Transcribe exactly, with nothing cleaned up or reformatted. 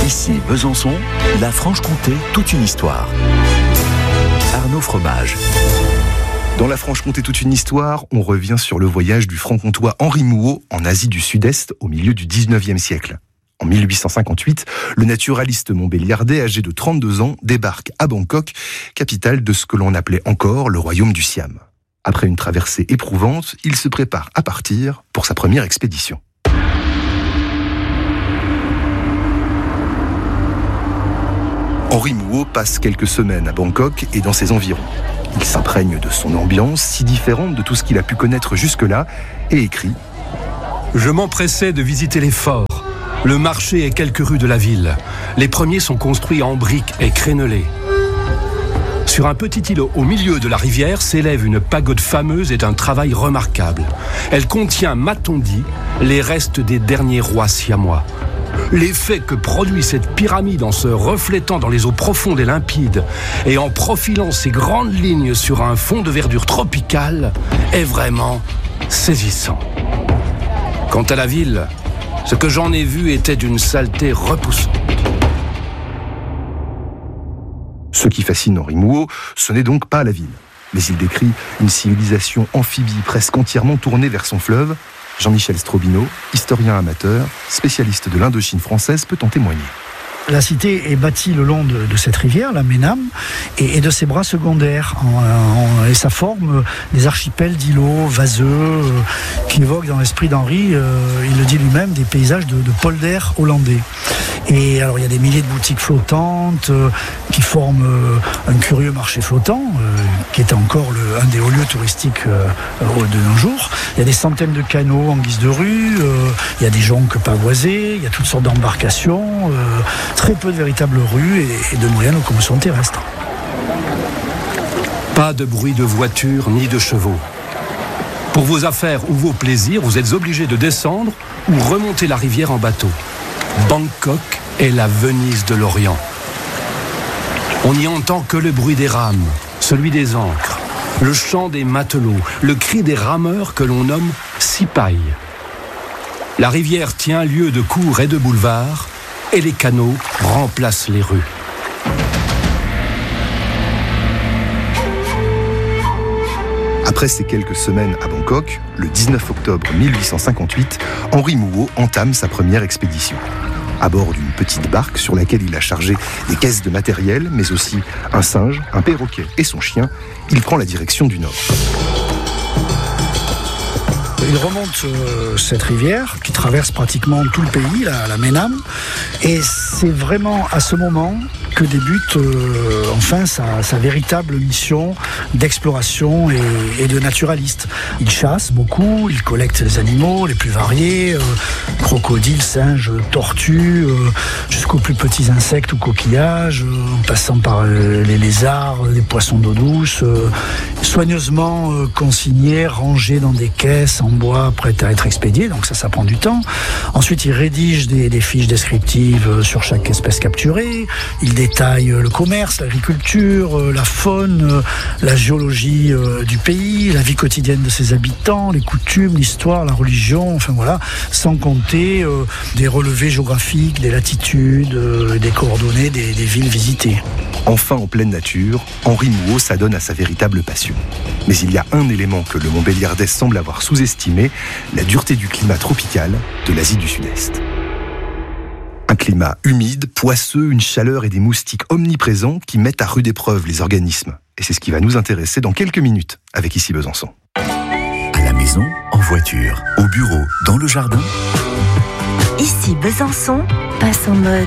Ici Besançon, la Franche-Comté, toute une histoire. Arnaud Fromage. Dans la Franche-Comté, toute une histoire, on revient sur le voyage du franc-comtois Henri Mouhot en Asie du Sud-Est au milieu du dix-neuvième siècle. En mille huit cent cinquante-huit, le naturaliste montbéliardais âgé de trente-deux ans débarque à Bangkok, capitale de ce que l'on appelait encore le royaume du Siam. Après une traversée éprouvante, il se prépare à partir pour sa première expédition. Henri Mouhot passe quelques semaines à Bangkok et dans ses environs. Il s'imprègne de son ambiance, si différente de tout ce qu'il a pu connaître jusque-là, et écrit « Je m'empressais de visiter les forts, le marché et quelques rues de la ville. Les premiers sont construits en briques et crénelés. Sur un petit îlot au milieu de la rivière s'élève une pagode fameuse et d'un travail remarquable. Elle contient, m'a-t-on dit, les restes des derniers rois siamois. L'effet que produit cette pyramide en se reflétant dans les eaux profondes et limpides et en profilant ses grandes lignes sur un fond de verdure tropicale est vraiment saisissant. Quant à la ville, ce que j'en ai vu était d'une saleté repoussante. » Ce qui fascine Henri Mouhot, ce n'est donc pas la ville. Mais il décrit une civilisation amphibie presque entièrement tournée vers son fleuve. Jean-Michel Strobino, historien amateur, spécialiste de l'Indochine française, peut en témoigner. La cité est bâtie le long de, de cette rivière, la Ménam, et, et de ses bras secondaires. En, en, et ça forme des archipels d'îlots vaseux euh, qui évoquent dans l'esprit d'Henri, euh, il le dit lui-même, des paysages de, de polder hollandais. Et alors il y a des milliers de boutiques flottantes euh, qui forment euh, un curieux marché flottant, euh, qui est encore le, un des hauts lieux touristiques euh, de nos jours. Il y a des centaines de canaux en guise de rue, euh, il y a des jonques pavoisées, il y a toutes sortes d'embarcations, euh, très peu de véritables rues et, et de moyens de locomotion terrestre. Pas de bruit de voiture ni de chevaux. Pour vos affaires ou vos plaisirs, vous êtes obligé de descendre ou remonter la rivière en bateau. Bangkok est la Venise de l'Orient. On n'y entend que le bruit des rames, celui des ancres, le chant des matelots, le cri des rameurs que l'on nomme sipaï. La rivière tient lieu de cours et de boulevards, et les canaux remplacent les rues. Après ces quelques semaines à Bangkok, le dix-neuf octobre mille huit cent cinquante-huit, Henri Mouhot entame sa première expédition. À bord d'une petite barque sur laquelle il a chargé des caisses de matériel, mais aussi un singe, un perroquet et son chien, il prend la direction du nord. Il remonte euh, cette rivière qui traverse pratiquement tout le pays, la, la Ménam, et c'est vraiment à ce moment que débute euh, enfin sa, sa véritable mission d'exploration et, et de naturaliste. Il chasse beaucoup, il collecte les animaux les plus variés, euh, crocodiles, singes, tortues, euh, jusqu'aux plus petits insectes ou coquillages, euh, en passant par euh, les lézards, les poissons d'eau douce, euh, soigneusement euh, consignés, rangés dans des caisses en bois prêtes à être expédiées, donc ça, ça prend du temps. Ensuite, il rédige des, des fiches descriptives sur chaque espèce capturée, il détaille le commerce, l'agriculture, la faune, la géologie du pays, la vie quotidienne de ses habitants, les coutumes, l'histoire, la religion, enfin voilà, sans compter euh, des relevés géographiques, des latitudes, euh, des coordonnées des, des villes visitées. Enfin en pleine nature, Henri Mouhot s'adonne à sa véritable passion. Mais il y a un élément que le montbéliardais semble avoir sous-estimé, la dureté du climat tropical de l'Asie du Sud-Est. Un climat humide, poisseux, une chaleur et des moustiques omniprésents qui mettent à rude épreuve les organismes. Et c'est ce qui va nous intéresser dans quelques minutes avec Ici Besançon. À la maison, en voiture, au bureau, dans le jardin. Ici Besançon passe en mode